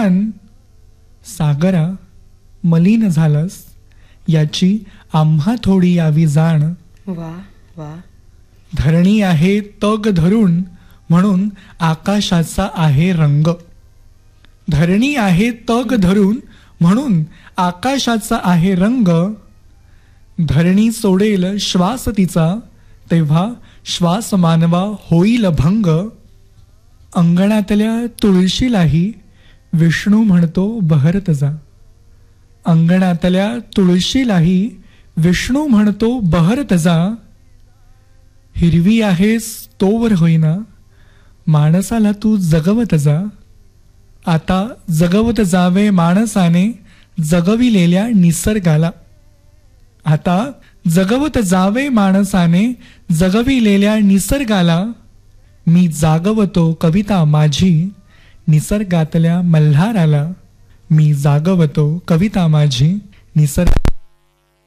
अवसान सागरा मलिन झालंस याची आम्हा थोडी यावी जाण. वा वा. धरणी आहे तग धरून म्हणून आकाशाचा आहे रंग. धरणी आहे तग धरून म्हणून आकाशाचा आहे रंग. धरणी सोडेल श्वास तिचा तेव्हा श्वास मानवा होईल भंग. अंगणातल्या तुळशीलाही विष्णू म्हणतो बहरत जा. अंगणातल्या तुळशीलाही विष्णू म्हणतो बहरत जा. हिरवी आहेस तोवर होईना माणसाला तू जगवत जा. आता जगवत जावे माणसाने जगविलेल्या निसर्गाला. आता जगवत जावे माणसाने जगविलेल्या निसर्गाला. मी जागवतो कविता माझी निसर्गातल्या मल्हाराला. मी जागवतो कविता माझी निसर्ग